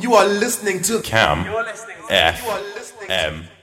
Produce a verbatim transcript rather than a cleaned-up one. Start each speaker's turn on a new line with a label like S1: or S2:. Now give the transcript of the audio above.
S1: You are listening to
S2: Cam
S1: You're listening to
S2: F
S1: You are listening to
S2: M